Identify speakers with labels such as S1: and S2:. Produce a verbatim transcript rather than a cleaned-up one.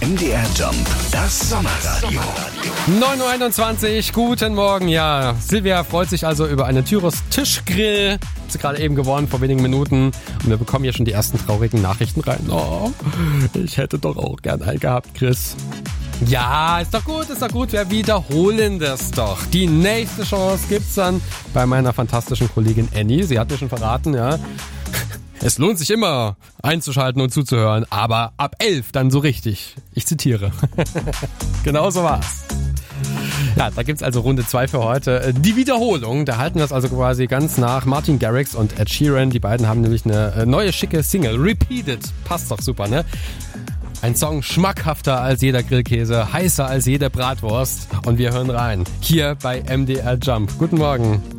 S1: M D R Jump, das Sommerradio.
S2: neun Uhr einundzwanzig, guten Morgen. Ja, Silvia freut sich also über einen Tyros Tischgrill. Hat sie gerade eben gewonnen, vor wenigen Minuten. Und wir bekommen hier schon die ersten traurigen Nachrichten rein. Oh, ich hätte doch auch gern einen gehabt, Chris. Ja, ist doch gut, ist doch gut. Wir wiederholen das doch. Die nächste Chance gibt's dann bei meiner fantastischen Kollegin Annie. Sie hat mir schon verraten, ja. Es lohnt sich immer, einzuschalten und zuzuhören, aber ab elf dann so richtig. Ich zitiere. Genau so war's. Ja, da gibt's also Runde zwei für heute. Die Wiederholung, da halten wir es also quasi ganz nach Martin Garrix und Ed Sheeran. Die beiden haben nämlich eine neue schicke Single, Repeated. Passt doch super, ne? Ein Song schmackhafter als jeder Grillkäse, heißer als jede Bratwurst. Und wir hören rein. Hier bei M D R Jump. Guten Morgen.